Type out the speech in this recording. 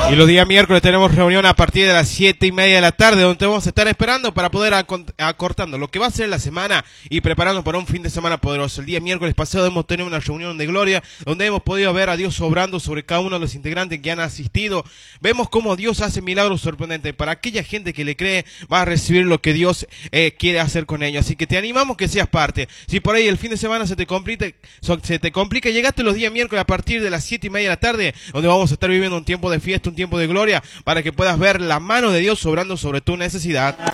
Y los días miércoles tenemos reunión a partir de las 7:30 de la tarde, donde te vamos a estar esperando para poder acortando lo que va a ser la semana y preparando para un fin de semana poderoso. El día miércoles pasado hemos tenido una reunión de gloria, donde hemos podido ver a Dios obrando sobre cada uno de los integrantes que han asistido. Vemos cómo Dios hace milagros sorprendentes. Para aquella gente que le cree, va a recibir lo que Dios quiere hacer con ellos. Así que te animamos que seas parte. Si por ahí el fin de semana se te complica, llegaste los días miércoles a partir de las 7:30 de la tarde, donde vamos a estar viviendo un tiempo de fiesta, un tiempo de gloria, para que puedas ver la mano de Dios obrando sobre tu necesidad.